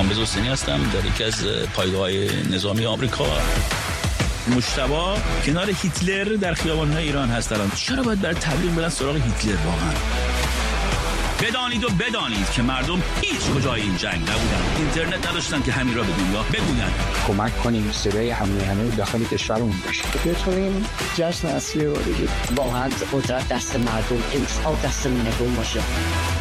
کامبیز حسینی هستم، در یکی از پایگاه‌های نظامی آمریکا. مجتبی کنار هیتلر در خیابان‌های ایران هست الان. چرا باید برای تبلیغ برن سراغ هیتلر واقعا؟ بدانید که مردم هیچ کجای این جنگ نبودن، اینترنت نداشتن که همین را به دنیا بگوین. کمک کنیم صدای همه داخل کشورمون بشه. بتونیم جشن اصلی رو بگیریم. واقعا قدرت دست مردم، انصاف دست مردم باشه.